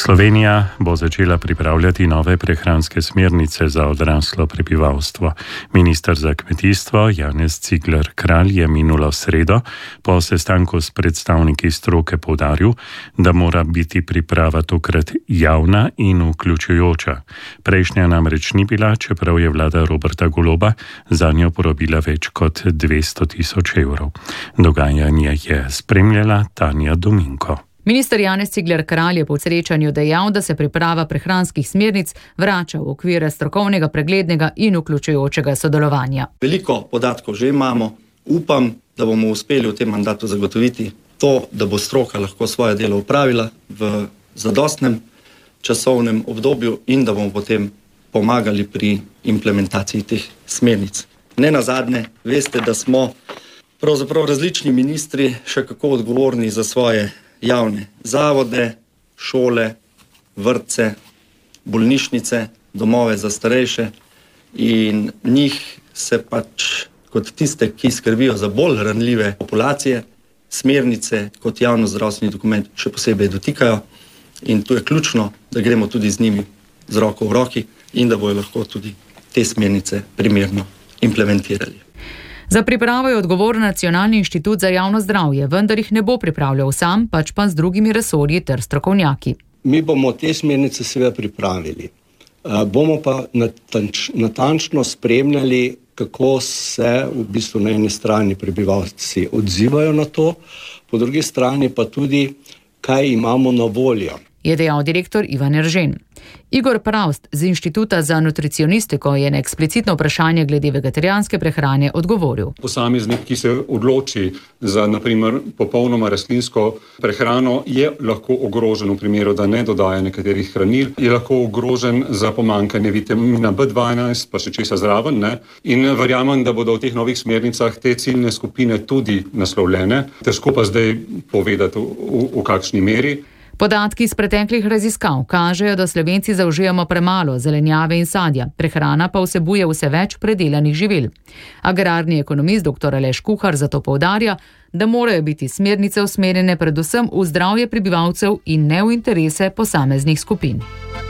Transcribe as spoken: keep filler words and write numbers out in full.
Slovenija bo začela pripravljati nove prehranske smernice za odraslo prebivalstvo. Minister za kmetijstvo Janez Cigler Kralj je minulo sredo po sestanku s predstavniki stroke poudaril, da mora biti priprava tokrat javna in vključujoča. Prejšnja namreč ni bila, čeprav je vlada Roberta Goloba zanjo porabila več kot dvesto tisoč evrov. Dogajanje je spremljala Tanja Dominko. Minister Janez Cigler Kralj je po srečanju dejal, da se priprava prehranskih smernic vrača v okvire strokovnega, preglednega in vključujočega sodelovanja. Veliko podatkov že imamo. Upam, da bomo uspeli v tem mandatu zagotoviti to, da bo stroka lahko svoje delo upravila v zadostnem časovnem obdobju in da bomo potem pomagali pri implementaciji teh smernic. Ne nazadnje, veste, da smo pravzaprav različni ministri še kako odgovorni za svoje javne zavode, šole, vrtce, bolnišnice, domove za starejše in njih se pač kot tiste, ki skrbijo za bolj ranljive populacije, smernice kot javno zdravstveni dokument še posebej dotikajo in tu je ključno, da gremo tudi z njimi z roko v roki in da bojo lahko tudi te smernice primerno implementirali. Za pripravo je odgovoren Nacionalni inštitut za javno zdravje, vendar jih ne bo pripravljal sam, pač pa z drugimi resorji ter strokovnjaki. Mi bomo te smernice seveda pripravili. Bomo pa natanč, natančno spremljali, kako se v bistvu na eni strani prebivalci odzivajo na to, po drugi strani pa tudi, kaj imamo na voljo. Je dejal direktor Ivan Eržen. Igor Pravst z Inštituta za nutricionistiko je na eksplicitno vprašanje glede vegetarijanske prehrane odgovoril. Posameznik, ki se odloči za na primer popolnoma rastlinsko prehrano, je lahko ogrožen v primeru, da ne dodaja nekaterih hranil, je lahko ogrožen za pomanjkanje vitamina B dvanajst, pa še česa zraven, ne? In verjamem, da bodo v teh novih smernicah te ciljne skupine tudi naslovljene. Težko pa zdaj povedati v, v, v kakšni meri. Podatki iz preteklih raziskav kažejo, da Slovenci zaužijemo premalo zelenjave in sadja, prehrana pa vsebuje vse več predelanih živil. Agrarni ekonomist dr. Aleš Kuhar zato poudarja, da morajo biti smernice usmerjene predvsem v zdravje prebivalcev in ne v interese posameznih skupin.